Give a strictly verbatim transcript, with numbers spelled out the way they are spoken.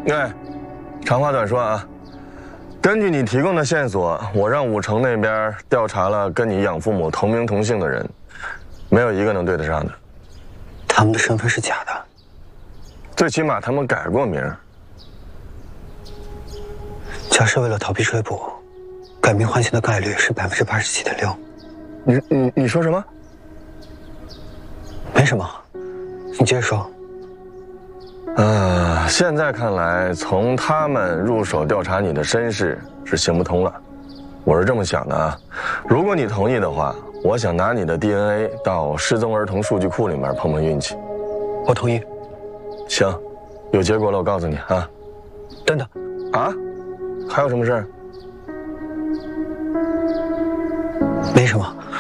哎，长话短说啊，根据你提供的线索，我让武城那边调查了跟你养父母同名同姓的人，没有一个能对得上的。 他们的身份是假的， 最起码他们改过名。 假设为了逃避追捕，改名换姓的概率是百分之八十七点六。 你你你说什么？ 没什么，你接着说。 啊，现在看来，从他们入手调查你的身世是行不通了。我是这么想的啊，如果你同意的话，我想拿你的 D N A 到失踪儿童数据库里面碰碰运气。 我同意。 行，有结果了我告诉你啊。 等等， 啊，还有什么事儿？ 没什么。